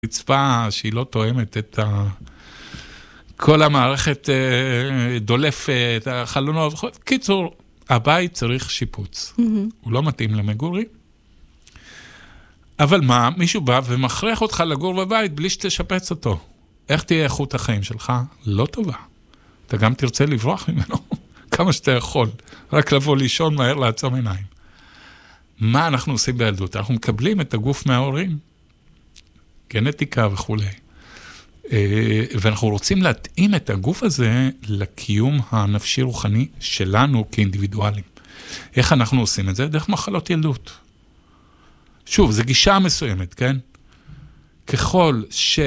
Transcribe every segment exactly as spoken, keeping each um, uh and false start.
רצפה שהיא לא תואמת את ה... כל המערכת דולפת, החלונות, קיצור, הבית צריך שיפוץ. Mm-hmm. הוא לא מתאים למגורים. אבל מה, מישהו בא ומכריח אותך לגור בבית בלי שתשפץ אותו. איך תהיה איכות החיים שלך? לא טובה. אתה גם תרצה לברוח ממנו כמה שאתה יכול. רק לבוא לישון מהר לעצום עיניים. מה אנחנו עושים בילדות? אנחנו מקבלים את הגוף מההורים. גנטיקה וכו'. ואנחנו רוצים להתאים את הגוף הזה לקיום הנפשי-רוחני שלנו כאינדיבידואלים. איך אנחנו עושים את זה? דרך מחלות ילדות. שוב, זו גישה מסוימת, כן? ככל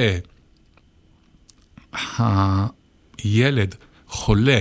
שהילד חולה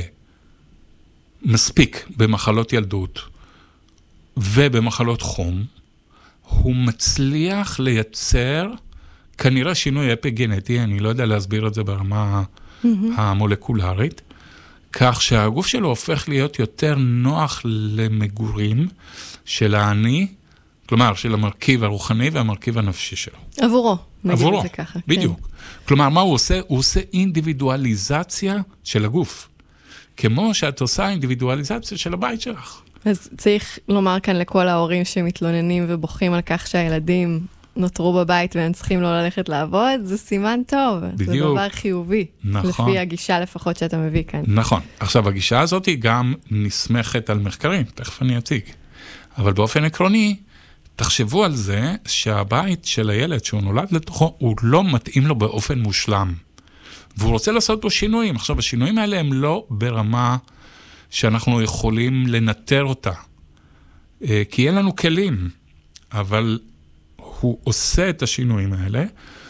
מספיק במחלות ילדות ובמחלות חום, הוא מצליח לייצר כנראה שינוי אפיגנטי, אני לא יודע להסביר את זה ברמה mm-hmm. המולקולרית, כך שהגוף שלו הופך להיות יותר נוח למגורים של העני, כלומר של המרכיב הרוחני והמרכיב הנפשי שלו. עבורו, נגיד עבורו, את זה ככה. בדיוק. כן. כלומר, מה הוא עושה? הוא עושה אינדיבידואליזציה של הגוף, כמו שאת עושה אינדיבידואליזציה של הבית שלך. אז צריך לומר כאן לכל ההורים שמתלוננים ובוכים על כך שהילדים נותרו בבית והם צריכים לא ללכת לעבוד, זה סימן טוב. בדיוק. זה דבר חיובי. נכון. לפי הגישה לפחות שאתה מביא כאן. נכון. עכשיו, הגישה הזאת היא גם נסמכת על מחקרים, תכף אני אציג. אבל באופן עקרוני, תחשבו על זה שהבית של הילד שהוא נולד לתוכו, הוא לא מתאים לו באופן מושלם. והוא רוצה לעשות בו שינויים. עכשיו, השינויים האלה הם לא ברמה שאנחנו יכולים לנטר אותה. כי אין לנו כלים. אבל הוא עושה את השינויים האלה,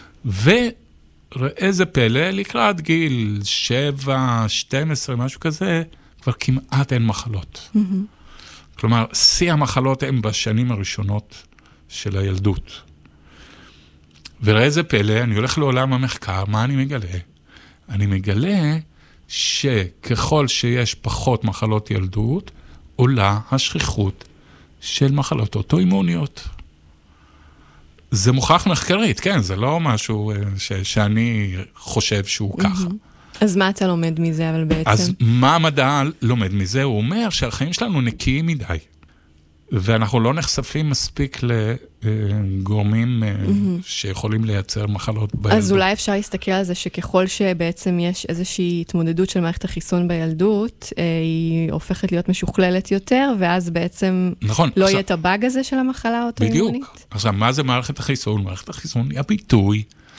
וראה זה פלא, לקראת גיל שבע, שתים עשרה, משהו כזה, כבר כמעט אין מחלות. Mm-hmm. כלומר, שיא המחלות הן בשנים הראשונות של הילדות. וראה זה פלא, אני הולך לעולם המחקר, מה אני מגלה? אני מגלה שככל שיש פחות מחלות ילדות, עולה השכיחות של מחלות אוטואימוניות. זה מוכח מחקרית, כן, זה לא משהו ש, שאני חושב שהוא ככה. אז מה אתה לומד מזה, אבל בעצם? אז מה המדע לומד מזה? הוא אומר שהחיים שלנו נקיים מדי, ואנחנו לא נחשפים מספיק לגורמים שיכולים לייצר מחלות בילדות. אז אולי אפשר להסתכל על זה שככל שבעצם יש איזושהי התמודדות של מערכת החיסון בילדות, היא הופכת להיות משוכללת יותר, ואז בעצם נכון, לא עכשיו, יהיה את הבאג הזה של המחלה האוטואימונית? בדיוק. עכשיו, מה זה מערכת החיסון? מערכת החיסון היא הביטוי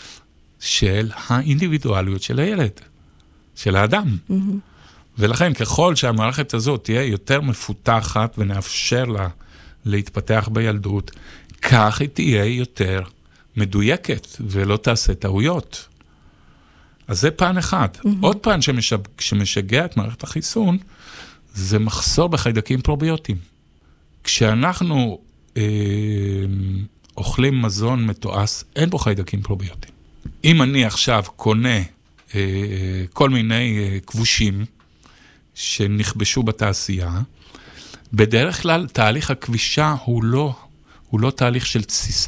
של האינדיבידואליות של הילד, של האדם. Mm-hmm. ולכן, ככל שהמערכת הזאת תהיה יותר מפותחת ונאפשר לה להתפתח בילדות, כך היא תהיה יותר מדויקת ולא תעשה טעויות. אז זה פן אחד. Mm-hmm. עוד פן שמשג... שמשגע את מערכת החיסון, זה מחסור בחיידקים פרוביוטיים. כשאנחנו אה, אוכלים מזון מתועש, אין בו חיידקים פרוביוטיים. אם אני עכשיו קונה אה, כל מיני אה, כבושים, שנכבשו בתעשייה, בדרך כלל תהליך הכבישה הוא לא, הוא לא תהליך של תסיסה,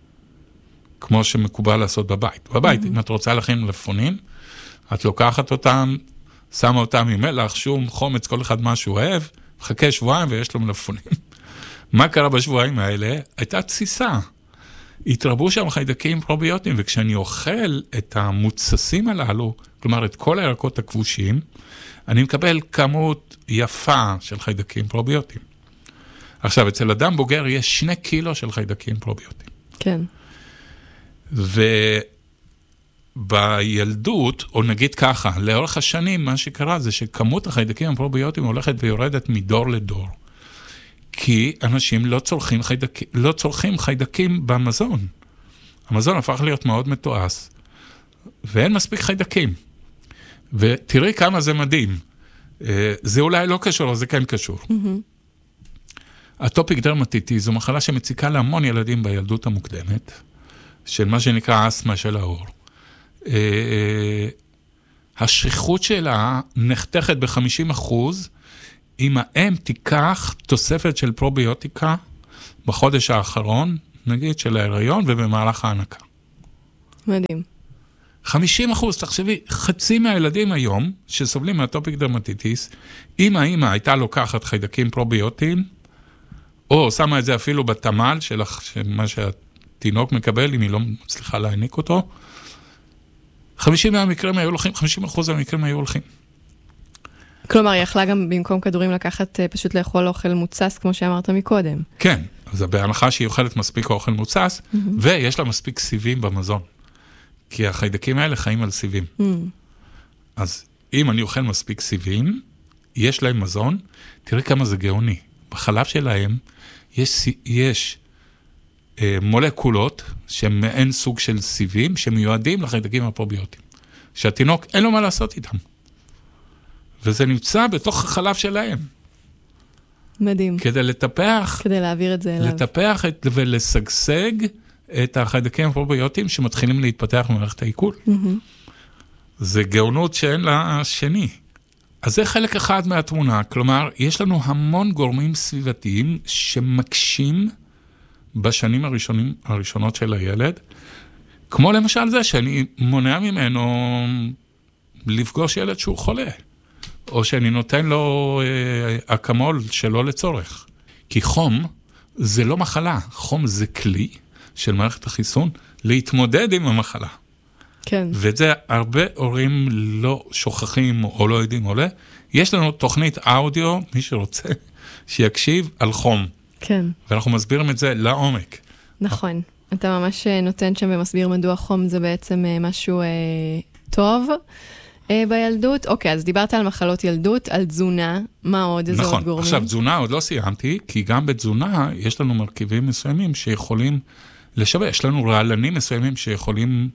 כמו שמקובל לעשות בבית. בבית, mm-hmm. אם את רוצה להכין מלפפונים, את לוקחת אותם, שמה אותם עם מלח, שום, חומץ, כל אחד מה שהוא אוהב, חכה שבועיים ויש לו מלפפונים. מה קרה בשבועיים האלה? הייתה תסיסה. התרבו שם חיידקים פרוביוטיים, וכשאני אוכל את המוצסים הללו, כלומר את כל הירקות הכבושים, אני מקבל כמות יפה של חיידקים פרוביוטיים. עכשיו, אצל אדם בוגר יש שני קילו של חיידקים פרוביוטיים. כן. ובילדות, או נגיד ככה, לאורך השנים, מה שקרה זה שכמות החיידקים הפרוביוטיים הולכת ויורדת מדור לדור. כי אנשים לא צורכים חיידקים, לא צורכים חיידקים במזון. המזון הפך להיות מאוד מתועש, ואין מספיק חיידקים. ותראי כמה זה מדהים. זה אולי לא קשור, זה כן קשור. אטופיק דרמטיטיס זו מחלה שמציקה להמון ילדים בילדות המוקדמת, של מה שנקרא אסתמה של העור. השכיחות שלה נחתכת ב-חמישים אחוז, אם האם תיקח תוספת של פרוביוטיקה בחודש האחרון, נגיד של ההיריון ובמהלך ההנקה. מדהים. חמישים אחוז, תחשבי, חצי מהילדים היום שסובלים מהטופיק דרמטיטיס, אם האמא הייתה לוקחת חיידקים פרוביוטיים, או שמה את זה אפילו בתמל של מה שהתינוק מקבל, אם היא לא מצליחה להעניק אותו, חמישים מהמקרים היו הולכים, חמישים אחוז מהמקרים היו הולכים. כלומר, היא יכלה גם במקום כדורים לקחת, פשוט לאכול אוכל מוצס, כמו שאמרת מקודם. כן, אז בהנחה שהיא אוכלת מספיק אוכל מוצס, mm-hmm. ויש לה מספיק סיבים במזון. כי החיידקים האלה חיים על סיבים. Mm. אז אם אני אוכל מספיק סיבים, יש להם מזון, תראי כמה זה גאוני. בחלב שלהם יש, יש אה, מולקולות שהן מעין סוג של סיבים, שמיועדים לחיידקים הפרוביוטיים. שהתינוק אין לו מה לעשות איתם. וזה נמצא בתוך החלב שלהם. מדהים. כדי לטפח... כדי להעביר את זה אליו. לטפח את, ולסגסג את החיידקים הפרוביוטיים שמתחילים להתפתח במערכת העיכול. Mm-hmm. זה גאונות שאין לה שני. אז זה חלק אחד מהתמונה. כלומר, יש לנו המון גורמים סביבתיים שמקשים בשנים הראשונים, הראשונות של הילד, כמו למשל זה שאני מונע ממנו לפגוש ילד שהוא חולה. או שאני נותן לו אה, אקמול שלא לצורך. כי חום זה לא מחלה, חום זה כלי של מערכת החיסון להתמודד עם המחלה. כן. ואת זה הרבה הורים לא שוכחים או לא יודעים עולה. יש לנו תוכנית אודיו, מי שרוצה, שיקשיב על חום. כן. ואנחנו מסבירים את זה לעומק. נכון. אתה ממש נותן שם ומסביר מדוע חום זה בעצם משהו אה, טוב. בילדות, אוקיי, אז דיברת על מחלות ילדות, על תזונה, מה עוד, איזה עוד גורמים? עכשיו, תזונה עוד לא סיימתי, כי גם בתזונה יש לנו מרכיבים מסוימים שיכולים לשווה, יש לנו רעלנים מסוימים שיכולים,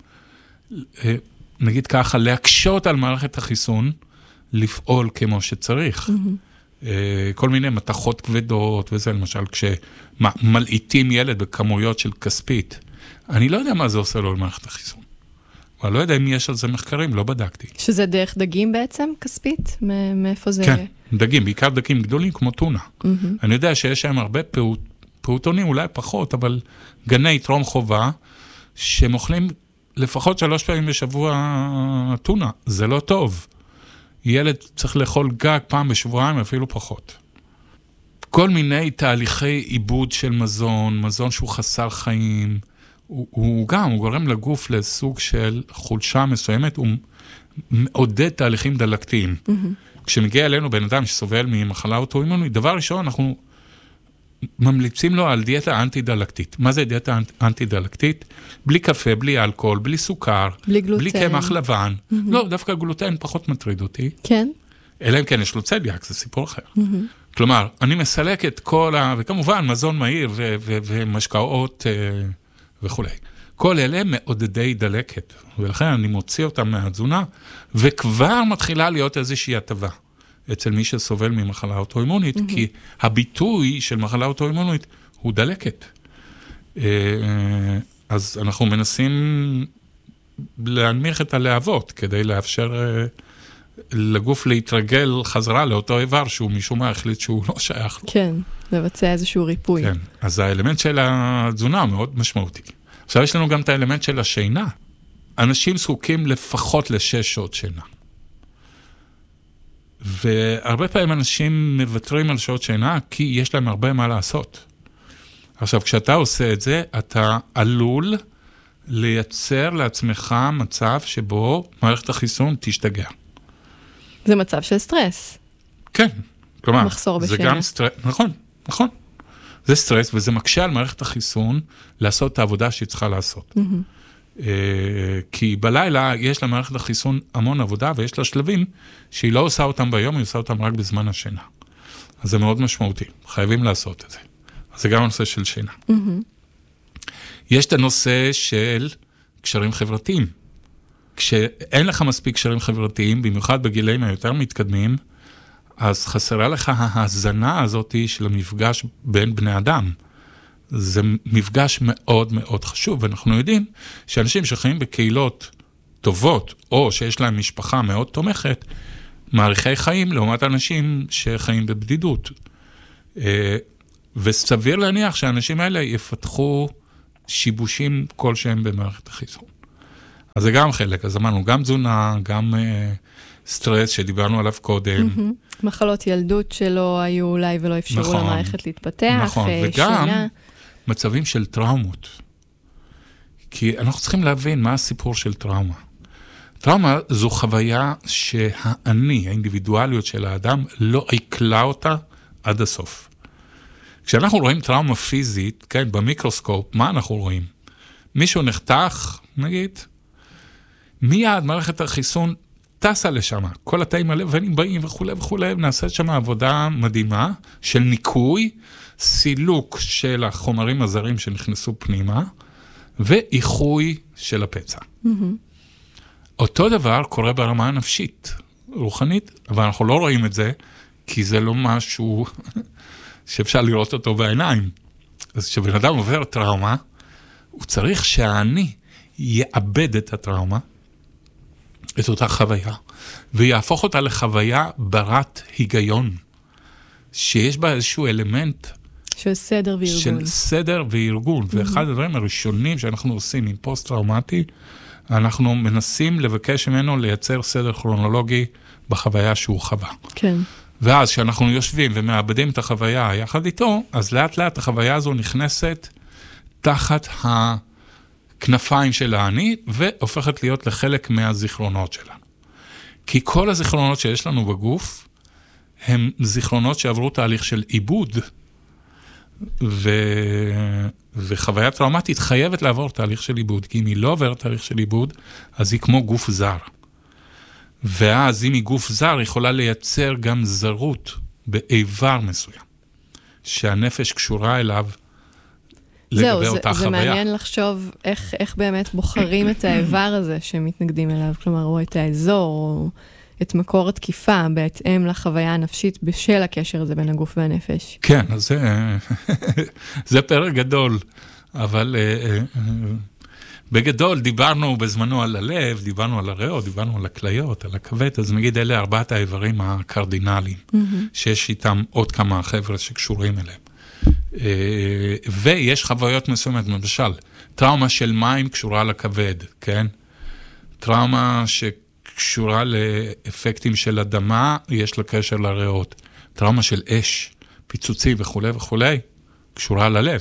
נגיד ככה, להקשות על מערכת החיסון, לפעול כמו שצריך. Mm-hmm. כל מיני מתכות כבדות וזה, למשל, כשמלעיטים ילד בכמויות של כספית, אני לא יודע מה זה עושה לו למערכת החיסון. אבל לא יודע אם יש על זה מחקרים, לא בדקתי. שזה דרך דגים בעצם, כספית? מאיפה זה? כן, דגים, בעיקר דגים גדולים כמו טונה. Mm-hmm. אני יודע שיש שם הרבה פעוט, פעוטונים, אולי פחות, אבל גני טרום חובה, שמאכלים לפחות שלוש פעמים בשבוע טונה. זה לא טוב. ילד צריך לאכול גג פעם בשבועיים, אפילו פחות. כל מיני תהליכי עיבוד של מזון, מזון שהוא חסר חיים, הוא, הוא גם, הוא גורם לגוף לסוג של חולשה מסוימת, הוא מעודד תהליכים דלקתיים. Mm-hmm. כשמגיע אלינו בן אדם שסובל ממחלה אוטואימונית, דבר ראשון, אנחנו ממליצים לו על דיאטה אנטי-דלקתית. מה זה דיאטה אנטי-דלקתית? בלי קפה, בלי אלכוהול, בלי סוכר, בלי גלוטן. בלי קמח לבן. Mm-hmm. לא, דווקא גלוטן פחות מטריד אותי. כן. אלא אם כן יש לו צליאק, זה סיפור אחר. Mm-hmm. כלומר, אני מסלק את כל ה... וכמובן, מזון מהיר ו- ו- ומשקאות... וכו'. כל אלה מעודדי דלקת, ולכן אני מוציא אותם מהתזונה, וכבר מתחילה להיות איזושהי הטבה אצל מי שסובל ממחלה אוטואימונית, mm-hmm. כי הביטוי של מחלה אוטואימונית הוא דלקת. אז אנחנו מנסים להנמיך את הלהבות, כדי לאפשר לגוף להתרגל חזרה לאותו איבר, שהוא משום מה החליט שהוא לא שייך לו. כן, לבצע איזשהו ריפוי. כן, אז האלמנט של התזונה מאוד משמעותי. עכשיו יש לנו גם את האלמנט של השינה. אנשים זקוקים לפחות לשש שעות שינה. והרבה פעמים אנשים מוותרים על שעות שינה, כי יש להם הרבה מה לעשות. עכשיו, כשאתה עושה את זה, אתה עלול לייצר לעצמך מצב שבו מערכת החיסון תשתגע. זה מצב של סטרס. כן, כלומר, מחסור בשינה. זה גם סטרס, נכון, נכון. זה סטרס, וזה מקשה על מערכת החיסון לעשות את העבודה שהיא צריכה לעשות. Mm-hmm. כי בלילה יש למערכת החיסון המון עבודה, ויש לה שלבים שהיא לא עושה אותם ביום, היא עושה אותם רק בזמן השינה. אז זה מאוד משמעותי, חייבים לעשות את זה. אז זה גם הנושא של שינה. Mm-hmm. יש את הנושא של קשרים חברתיים. כשאין לך מספיק קשרים חברתיים, במיוחד בגילאים היותר מתקדמים, אז חסרה לך ההזנה הזאת של המפגש בין בני אדם. זה מפגש מאוד מאוד חשוב, ואנחנו יודעים שאנשים שחיים בקהילות טובות, או שיש להם משפחה מאוד תומכת, מעריכי חיים לעומת אנשים שחיים בבדידות. וסביר להניח שהאנשים האלה יפתחו שיבושים כלשהם במערכת החיסון. אז זה גם חלק, אז אמרנו, גם תזונה, גם אה, סטרס שדיברנו עליו קודם. Mm-hmm. מחלות ילדות שלא היו אולי ולא אפשרו נכון, למערכת להתפתח. נכון, וגם שינה. מצבים של טראומות. כי אנחנו צריכים להבין מה הסיפור של טראומה. טראומה זו חוויה שהאני, האינדיבידואליות של האדם, לא עיקלה אותה עד הסוף. כשאנחנו רואים טראומה פיזית, כן, במיקרוסקופ, מה אנחנו רואים? מישהו נחתך, נגיד, מיד מערכת החיסון טסה לשם, כל התאים הלבנים באים וכו' וכו', נעשית שם עבודה מדהימה של ניקוי, סילוק של החומרים הזרים שנכנסו פנימה, ואיחוי של הפצע. Mm-hmm. אותו דבר קורה ברמה הנפשית, רוחנית, אבל אנחנו לא רואים את זה, כי זה לא משהו שאפשר לראות אותו בעיניים. אז כשבן אדם עובר טראומה, הוא צריך שהאני יאבד את הטראומה, את אותה חוויה, ויהפוך אותה לחוויה ברת היגיון, שיש בה איזשהו אלמנט של סדר וארגון. של סדר וארגון, mm-hmm. ואחד הדברים הראשונים שאנחנו עושים עם פוסט-טראומטי, אנחנו מנסים לבקש ממנו לייצר סדר כרונולוגי בחוויה שהוא חווה. כן. ואז כשאנחנו יושבים ומאבדים את החוויה יחד איתו, אז לאט לאט החוויה הזו נכנסת תחת הכנפיים של האני, והופכת להיות לחלק מהזיכרונות שלנו. כי כל הזיכרונות שיש לנו בגוף, הם זיכרונות שעברו תהליך של עיבוד, ו... וחוויה טראומטית חייבת לעבור תהליך של עיבוד, כי אם היא לא עוברת תהליך של עיבוד, אז היא כמו גוף זר. ואז אם היא גוף זר, היא יכולה לייצר גם זרות באיבר מסוים, שהנפש קשורה אליו לגבי זהו, אותה זה, חוויה. זה מעניין לחשוב איך, איך באמת בוחרים את האיבר הזה שמתנגדים אליו, כלומר, או את האזור, או את מקור התקיפה, בהתאם לחוויה הנפשית בשל הקשר הזה בין הגוף והנפש. כן, אז זה, זה פרק גדול, אבל בגדול דיברנו בזמנו על הלב, דיברנו על הריאות, דיברנו על הכליות, על הכבד, אז נגיד אלה ארבעת האיברים הקרדינליים, mm-hmm. שיש איתם עוד כמה חבר'ה שקשורים אליהם. ויש חוויות מסוימת, למשל, טראומה של מים קשורה לכבד, כן? טראומה שקשורה לאפקטים של אדמה, יש לה קשר לריאות. טראומה של אש, פיצוצי וכו' וכו', קשורה ללב.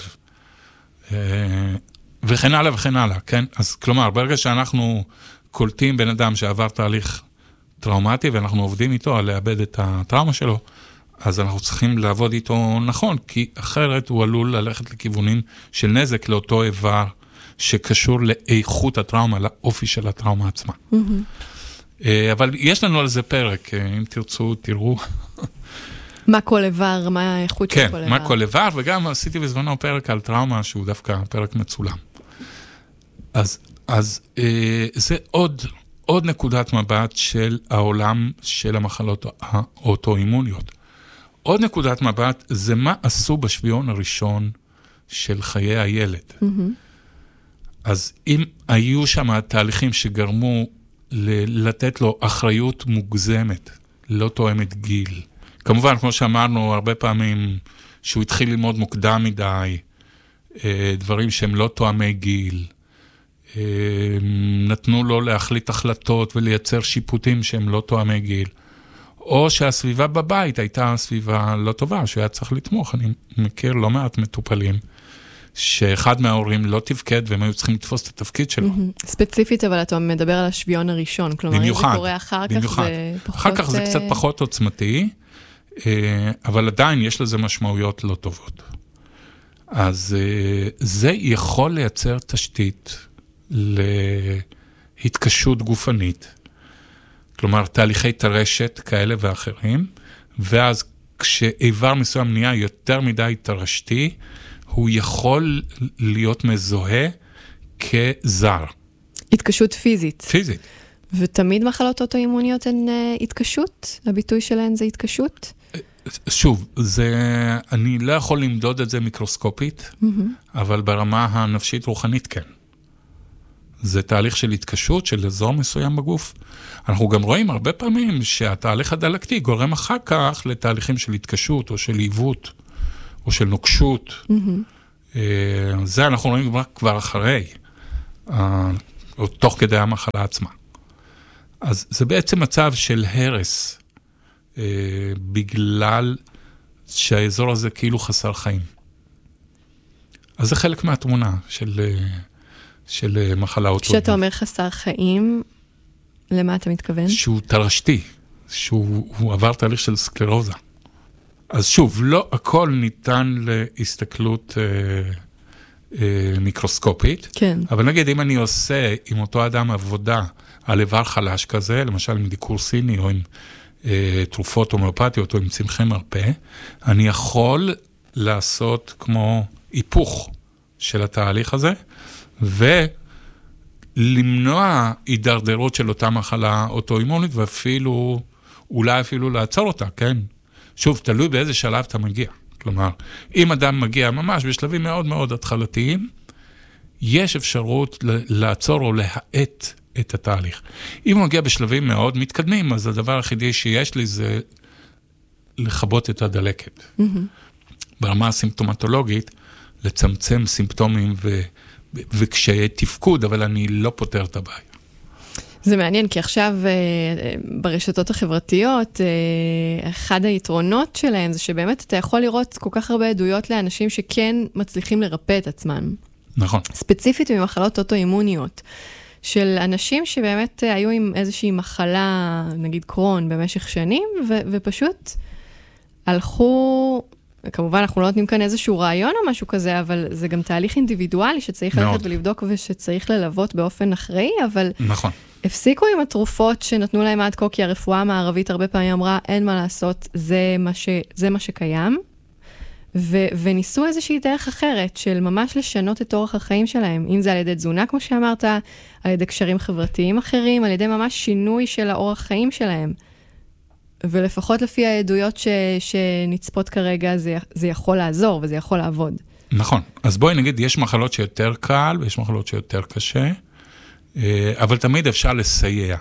וכן הלאה וכן הלאה, כן? אז כלומר, ברגע שאנחנו קולטים בן אדם שעבר תהליך טראומטי, ואנחנו עובדים איתו על לאבד את הטראומה שלו, אז אנחנו צריכים לעבוד איתו נכון, כי אחרת הוא עלול ללכת לכיוונים של נזק לאותו איבר, שקשור לאיכות הטראומה, לאופי של הטראומה עצמה. Mm-hmm. אבל יש לנו על זה פרק, אם תרצו, תראו. מה כל איבר, מה האיכות כן, של כל איבר. כן, מה כל איבר, וגם עשיתי בזמנו פרק על טראומה, שהוא דווקא פרק מצולם. אז, אז אה, זה עוד, עוד נקודת מבט של העולם של המחלות האוטואימוניות. עוד נקודת מבט זה מה עשו בשביון הראשון של חיי הילד. Mm-hmm. אז אם היו שם תהליכים שגרמו ל- לתת לו אחריות מוגזמת, לא תואמת גיל. כמובן, כמו שאמרנו הרבה פעמים, שהוא התחיל ללמוד מוקדם מדי, דברים שהם לא תואמי גיל, נתנו לו להחליט החלטות ולייצר שיפוטים שהם לא תואמי גיל, או שהסביבה בבית הייתה סביבה לא טובה, שהוא היה צריך לתמוך. אני מכיר לא מעט מטופלים, שאחד מההורים לא תפקד, והם היו צריכים לתפוס את התפקיד שלו. ספציפית, אבל אתה מדבר על השוויון הראשון, כלומר, אם זה קורה אחר כך, זה פחות... אחר כך זה קצת פחות עוצמתי, אבל עדיין יש לזה משמעויות לא טובות. אז זה יכול לייצר תשתית להתקשות גופנית, כלומר, תהליכי תרשת כאלה ואחרים, ואז כשאיבר מסוים נהיה יותר מדי תרשתי, הוא יכול להיות מזוהה כזר. התקשות פיזית. פיזית. ותמיד מחלות אוטואימוניות הן התקשות? הביטוי שלהן זה התקשות? שוב, זה, אני לא יכול למדוד את זה מיקרוסקופית, mm-hmm. אבל ברמה הנפשית רוחנית כן. זה תהליך של התקשות, של אזור מסוים בגוף. אנחנו גם רואים הרבה פעמים שהתהליך הדלקתי גורם אחר כך לתהליכים של התקשות, או של עיוות, או של נוקשות. Mm-hmm. זה אנחנו רואים כבר אחרי. או תוך כדי המחלה עצמה. אז זה בעצם מצב של הרס, אה, בגלל שהאזור הזה כאילו חסר חיים. אז זה חלק מהתמונה של, של מחלה אוטואימונית. כשאתה אומר חסר חיים, למה אתה מתכוון? שהוא תרשתי, שהוא עבר תהליך של סקלרוזה. אז שוב, לא הכל ניתן להסתכלות אה, אה, מיקרוסקופית, כן. אבל נגיד אם אני עושה עם אותו אדם עבודה על איבר חלש כזה, למשל עם דיקור סיני או עם אה, תרופות הומאופתיות או עם צמחי מרפא, אני יכול לעשות כמו היפוך של התהליך הזה, ולמנוע הידרדרות של אותה מחלה אוטואימונית, ואפילו, אולי אפילו לעצור אותה, כן? שוב, תלוי באיזה שלב אתה מגיע. כלומר, אם אדם מגיע ממש בשלבים מאוד מאוד התחלתיים, יש אפשרות לעצור או להאט את התהליך. אם הוא מגיע בשלבים מאוד מתקדמים, אז הדבר היחידי שיש לי זה לכבות את הדלקת. Mm-hmm. ברמה הסימפטומטולוגית, לצמצם סימפטומים ו... וקשיי תפקוד, אבל אני לא פותר את הבעיה. זה מעניין, כי עכשיו ברשתות החברתיות, אחד היתרונות שלהם זה שבאמת אתה יכול לראות כל כך הרבה עדויות לאנשים שכן מצליחים לרפא את עצמם. נכון. ספציפית ממחלות אוטואימוניות, של אנשים שבאמת היו עם איזושהי מחלה, נגיד קרון, במשך שנים, ו- ופשוט הלכו... כמובן, אנחנו לא נותנים כאן איזשהו רעיון או משהו כזה, אבל זה גם תהליך אינדיבידואלי שצריך ללכת ולבדוק ושצריך ללוות באופן אחראי, אבל נכון. הפסיקו עם התרופות שנתנו להם עד כה, כי הרפואה המערבית הרבה פעמים אמרה, אין מה לעשות, זה מה, ש, זה מה שקיים, ו, וניסו איזושהי דרך אחרת של ממש לשנות את אורח החיים שלהם, אם זה על ידי תזונה, כמו שאמרת, על ידי קשרים חברתיים אחרים, על ידי ממש שינוי של האורח חיים שלהם. ולפחות לפי העדויות ש, שנצפות כרגע, זה, זה יכול לעזור וזה יכול לעבוד. נכון. אז בואי נגיד, יש מחלות שיותר קל ויש מחלות שיותר קשה, אבל תמיד אפשר לסייע.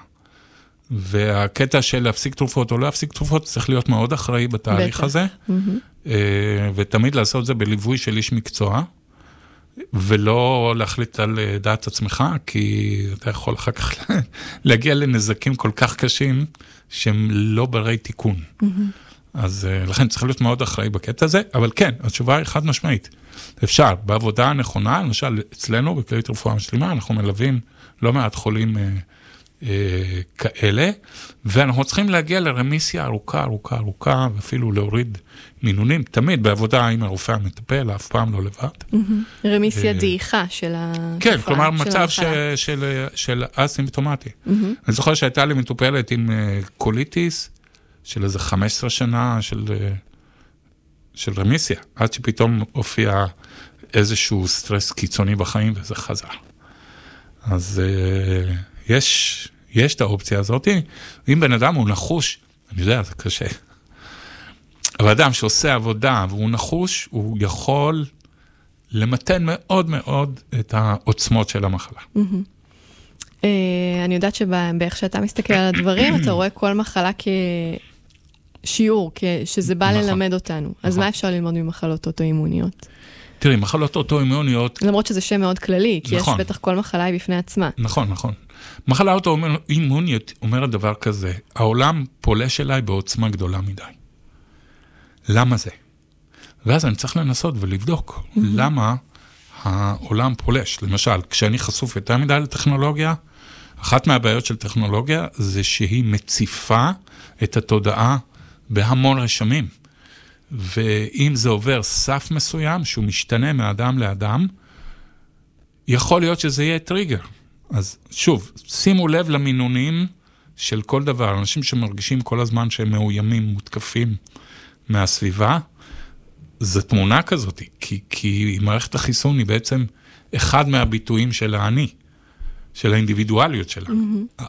והקטע של להפסיק תרופות או לא להפסיק תרופות, צריך להיות מאוד אחראי בתהליך בטח. הזה, mm-hmm. ותמיד לעשות זה בליווי של איש מקצוע, ולא להחליט על דעת עצמך, כי אתה יכול אחר כך להגיע לנזקים כל כך קשים, שהם לא ברי תיקון. Mm-hmm. אז לכן צריך להיות מאוד אחראי בקטע הזה, אבל כן, התשובה היא חד משמעית. אפשר, בעבודה הנכונה, למשל אצלנו בכללית רפואה משלימה, אנחנו מלווים לא מעט חולים אה, אה, כאלה, ואנחנו צריכים להגיע לרמיסיה ארוכה, ארוכה, ארוכה, ואפילו להוריד מינונים, תמיד בעבודה עם הרופא המטפל, אף פעם לא לבד. Mm-hmm. רמיסיה דעיכה של התופעה. כן, כלומר מצב ש, של, של אסימפטומטי. Mm-hmm. אני זוכר שהייתה לי מטופלת עם קוליטיס, של איזה חמש עשרה שנה של, של רמיסיה, עד שפתאום הופיע איזשהו סטרס קיצוני בחיים, וזה חזר. אז uh, יש, יש את האופציה הזאת. אם בן אדם הוא נחוש, אני יודע, זה קשה. אבל אדם שעושה עבודה והוא נחוש, הוא יכול למתן מאוד מאוד את העוצמות של המחלה. Mm-hmm. uh, אני יודעת שבאיך שאתה מסתכל על הדברים, אתה רואה כל מחלה כשיעור, שזה בא נכון. ללמד אותנו. נכון. אז מה אפשר ללמוד ממחלות אוטואימוניות? תראי, מחלות אוטואימוניות... למרות שזה שם מאוד כללי, כי נכון. יש בטח כל מחלה היא בפני עצמה. נכון, נכון. מחלה אוטואימונית אומרת דבר כזה, העולם פולש אליי בעוצמה גדולה מדי. למה זה? ואז אני צריך לנסות ולבדוק mm-hmm. למה העולם פולש. למשל, כשאני חשוף יותר מדי לטכנולוגיה, אחת מהבעיות של טכנולוגיה זה שהיא מציפה את התודעה בהמון רשמים. ואם זה עובר סף מסוים, שהוא משתנה מאדם לאדם, יכול להיות שזה יהיה טריגר. אז שוב, שימו לב למינונים של כל דבר. אנשים שמרגישים כל הזמן שהם מאוימים, מותקפים מהסביבה, זו תמונה כזאת, כי, כי מערכת החיסון היא בעצם אחד מהביטויים של האני, של האינדיבידואליות שלה. Mm-hmm.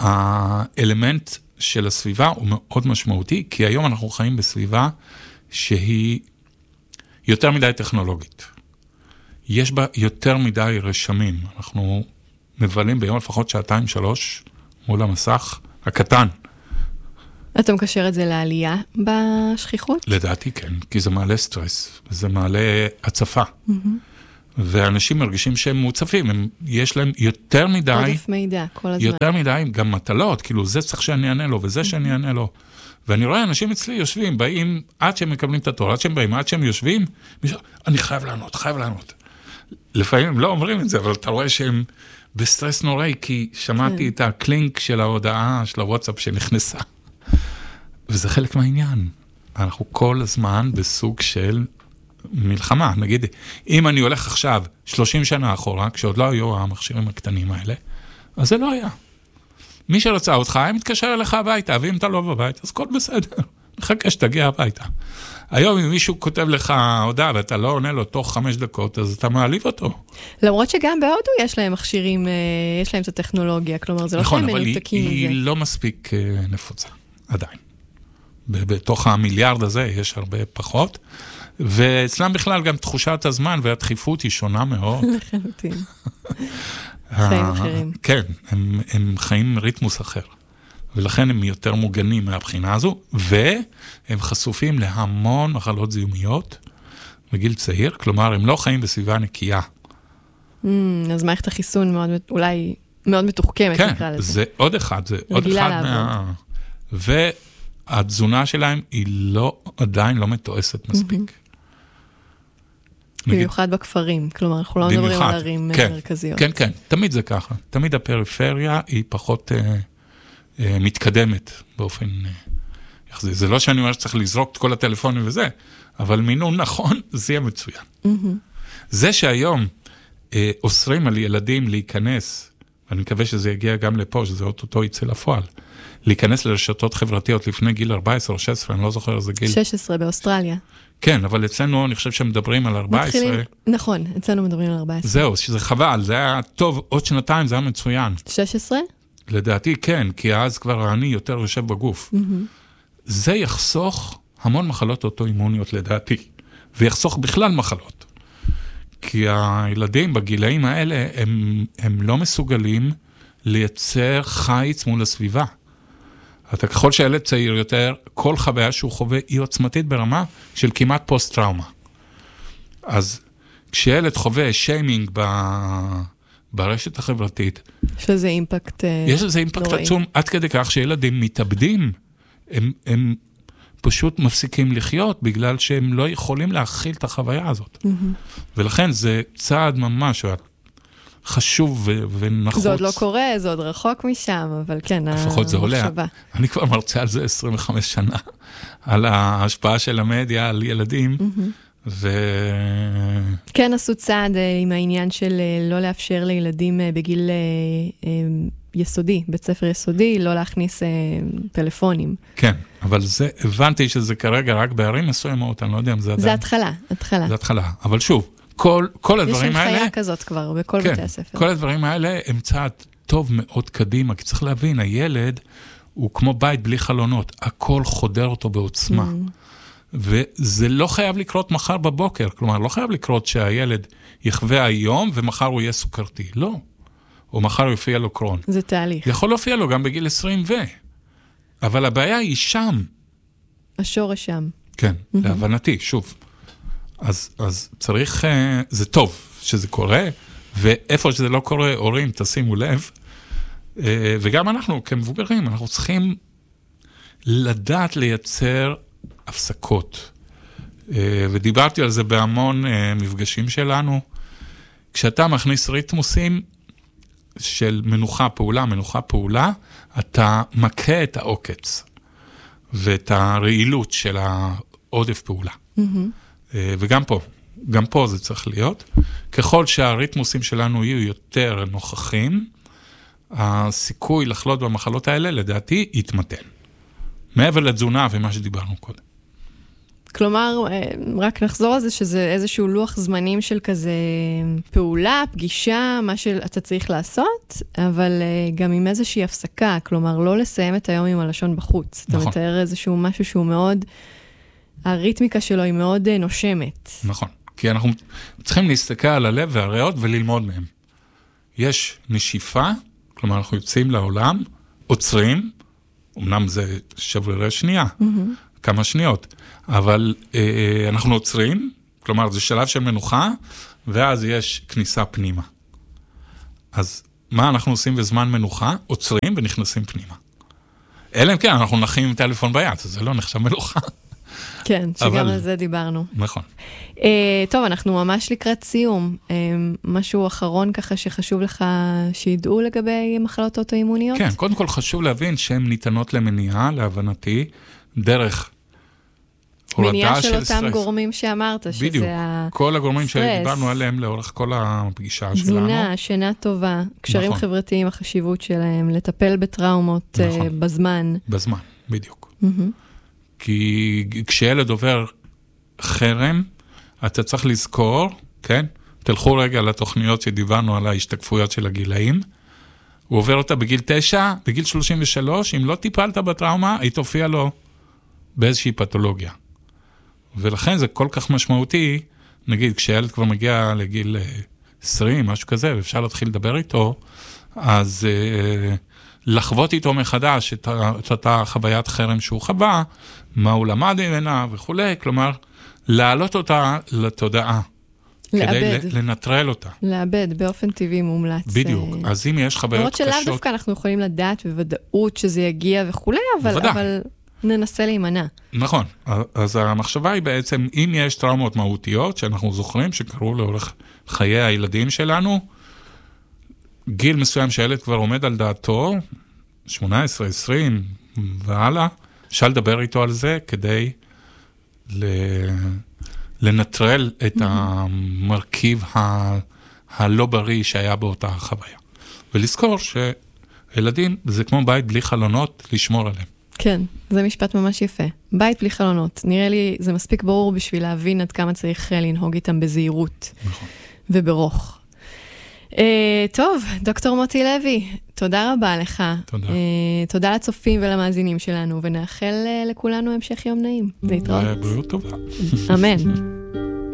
האלמנט של הסביבה הוא מאוד משמעותי, כי היום אנחנו חיים בסביבה שהיא יותר מדי טכנולוגית. יש בה יותר מדי רשמים. אנחנו מבלים ביום לפחות שעתיים, שלוש, מול המסך הקטן. אתה מקשר את זה לעלייה בשכיחות? לדעתי כן, כי זה מעלה סטרס, וזה מעלה הצפה. Mm-hmm. ואנשים מרגישים שהם מוצפים, הם, יש להם יותר מדי, עודף מידע, כל הזמן. יותר מדי, גם מטלות, כאילו זה צריך שאני אענה לו, וזה שאני אענה לו. ואני רואה אנשים אצלי יושבים, באים עד שהם מקבלים את התור, עד שהם באים, עד שהם יושבים, אני חייב לענות, חייב לענות. לפעמים הם לא אומרים את זה, אבל אתה רואה שהם בסטרס נוראי, כי שמעתי את הקלינק של ההודעה, של הוואטסאפ שנכנסה. וזה חלק מהעניין. אנחנו כל הזמן בסוג של מלחמה. נגיד, אם אני הולך עכשיו שלושים שנה אחורה, כשעוד לא היו המכשירים הקטנים האלה, אז זה לא היה. מי שרצה אותך, היה מתקשר אליך הביתה, ואם אתה לא בבית, אז כל בסדר. מחכה שתגיע הביתה. היום אם מישהו כותב לך הודעה, ואתה לא עונה לו תוך חמש דקות, אז אתה מעליב אותו. למרות שגם בהודו יש להם מכשירים, יש להם את הטכנולוגיה, כלומר, זה לא שהם מנותקים מזה. נכון, אבל היא לא מספיק נפוצה, עדיין. בתוך המיליארד הזה יש הרבה פחות, ואצלם בכלל גם תחושת הזמן והדחיפות היא שונה מאוד. לחלוטין. חיים אחרים. כן, הם, הם חיים ריתמוס אחר. ולכן הם יותר מוגנים מהבחינה הזו, והם חשופים להמון מחלות זיהומיות בגיל צעיר, כלומר, הם לא חיים בסביבה נקייה. Mm, אז מערכת החיסון מאוד, אולי מאוד מתוחכמת, כן, נקרא לזה. זה עוד אחד, זה עוד אחד מה... והתזונה שלהם היא לא, עדיין לא מתועסת מספיק. במיוחד בכפרים, כלומר, אנחנו לא מדברים על ערים מרכזיות. כן, כן, תמיד זה ככה. תמיד הפריפריה היא פחות אה, אה, מתקדמת באופן אה, יחזי. זה לא שאני אומר שצריך לזרוק את כל הטלפונים וזה, אבל מינון נכון, זה יהיה מצוין. זה שהיום אה, אוסרים על ילדים להיכנס, ואני מקווה שזה יגיע גם לפה, שזה אותו יצא לפועל, להיכנס לרשתות חברתיות לפני גיל ארבע עשרה או שש עשרה, אני לא זוכר איזה גיל. שש עשרה באוסטרליה. כן, אבל אצלנו אני חושב שמדברים על ארבע עשרה. מתחילים, נכון, אצלנו מדברים על ארבע עשרה. זהו, שזה חבל, זה היה טוב, עוד שנתיים זה היה מצוין. שש עשרה? לדעתי כן, כי אז כבר אני יותר יושב בגוף. זה יחסוך המון מחלות אוטואימוניות לדעתי, ויחסוך בכלל מחלות. כי הילדים בגילאים האלה, הם, הם לא מסוגלים לייצר חיץ מול הסביבה. אתה ככל שהילד צעיר יותר, כל חוויה שהוא חווה היא עוצמתית ברמה של כמעט פוסט-טראומה. אז כשילד חווה שיימינג ב... ברשת החברתית, יש לזה אימפקט נוראי. יש לזה אימפקט עצום, עד כדי כך שילדים מתאבדים, הם, הם פשוט מפסיקים לחיות, בגלל שהם לא יכולים להכיל את החוויה הזאת. Mm-hmm. ולכן זה צעד ממש חשוב ו- ונחוץ. זה עוד לא קורה, זה עוד רחוק משם, אבל כן, לפחות זה עולה. אני כבר מרצה על זה עשרים וחמש שנה, על ההשפעה של המדיה על ילדים, ו... כן, עשו צעד עם העניין של לא לאפשר לילדים בגיל יסודי, בית ספר יסודי, לא להכניס טלפונים. כן, אבל זה, הבנתי שזה כרגע רק בערים מסוימות, אני לא יודע אם זה עדיין. זה התחלה, התחלה. זה התחלה, אבל שוב, כל, כל הדברים האלה... יש הנחיה כזאת כבר בכל כן, בתי הספר. כל הדברים האלה הם צעד טוב מאוד קדימה, כי צריך להבין, הילד הוא כמו בית בלי חלונות, הכל חודר אותו בעוצמה. Mm. וזה לא חייב לקרות מחר בבוקר, כלומר, לא חייב לקרות שהילד יחווה היום ומחר הוא יהיה סוכרתי, לא. או מחר הוא יופיע לו קרון. זה תהליך. יכול להופיע לו גם בגיל עשרים ו... אבל הבעיה היא שם. השורש שם. כן, mm-hmm. להבנתי, שוב. אז, אז צריך, זה טוב שזה קורה, ואיפה שזה לא קורה, הורים, תשימו לב, וגם אנחנו כמבוגרים, אנחנו צריכים לדעת לייצר הפסקות. ודיברתי על זה בהמון מפגשים שלנו. כשאתה מכניס ריתמוסים של מנוחה פעולה, מנוחה פעולה, אתה מכה את העוקץ, ואת הרעילות של העודף פעולה. Mm-hmm. וגם פה, גם פה זה צריך להיות. ככל שהריתמוסים שלנו יהיו יותר נוכחים, הסיכוי לחלות במחלות האלה, לדעתי, יתמתן. מעבר לתזונה ומה שדיברנו קודם. כלומר, רק נחזור על זה שזה איזשהו לוח זמנים של כזה פעולה, פגישה, מה שאתה צריך לעשות, אבל גם עם איזושהי הפסקה, כלומר, לא לסיים את היום עם הלשון בחוץ. נכון. אתה מתאר איזשהו משהו שהוא מאוד... הריתמיקה שלו היא מאוד נושמת. נכון, כי אנחנו צריכים להסתכל על הלב והריאות וללמוד מהם. יש נשיפה, כלומר אנחנו יוצאים לעולם, עוצרים, אמנם זה שברירי שנייה, mm-hmm. כמה שניות, אבל אה, אנחנו עוצרים, כלומר, זה שלב של מנוחה, ואז יש כניסה פנימה. אז מה אנחנו עושים בזמן מנוחה? עוצרים ונכנסים פנימה. אלא אם כן, אנחנו נחים עם טלפון ביד, אז זה לא נחשב מנוחה. כן, שגם אבל... על זה דיברנו. נכון. Uh, טוב, אנחנו ממש לקראת סיום. Uh, משהו אחרון ככה שחשוב לך שידעו לגבי מחלות אוטואימוניות? כן, קודם כל חשוב להבין שהן ניתנות למניעה, להבנתי, דרך מניעה של אותם גורמים שאמרת, שזה בדיוק, הסטרס. כל הגורמים שדיברנו עליהם לאורך כל הפגישה שלנו. תזונה, שינה טובה, קשרים נכון. חברתיים, החשיבות שלהם, לטפל בטראומות נכון. uh, בזמן. בזמן, בדיוק. Mm-hmm. כי כשילד עובר חרם, אתה צריך לזכור, כן? תלכו רגע לתוכניות שדיברנו על ההשתקפויות של הגילאים. הוא עובר אותה בגיל תשע, בגיל שלושים ושלוש, אם לא טיפלת בטראומה, היא תופיע לו באיזושהי פתולוגיה. ולכן זה כל כך משמעותי, נגיד, כשילד כבר מגיע לגיל עשרים, משהו כזה, ואפשר להתחיל לדבר איתו, אז אה, לחוות איתו מחדש את, את אותה חוויית חרם שהוא חווה, מה הוא למד ממנה וכו', כלומר, להעלות אותה לתודעה. לאבד. כדי לנטרל אותה. לאבד, באופן טבעי מומלץ. בדיוק. אז אם יש חוויות קשות... למרות שלאו דווקא אנחנו יכולים לדעת בוודאות שזה יגיע וכו', אבל, אבל ננסה להימנע. נכון. אז המחשבה היא בעצם, אם יש טראומות מהותיות, שאנחנו זוכרים שקרו לאורך חיי הילדים שלנו, גיל מסוים שהילד כבר עומד על דעתו, שמונה עשרה, עשרים והלאה, אפשר לדבר איתו על זה כדי ל... לנטרל את המרכיב ה... הלא בריא שהיה באותה חוויה. ולזכור שילדים זה כמו בית בלי חלונות, לשמור עליהם. כן, זה משפט ממש יפה. בית בלי חלונות. נראה לי זה מספיק ברור בשביל להבין עד כמה צריך לנהוג איתם בזהירות. נכון. וברוך. Uh, טוב, דוקטור מוטי לוי, תודה רבה לך. תודה. Uh, תודה לצופים ולמאזינים שלנו, ונאחל uh, לכולנו המשך יום נעים. להתראות. בריאות טובה. אמן.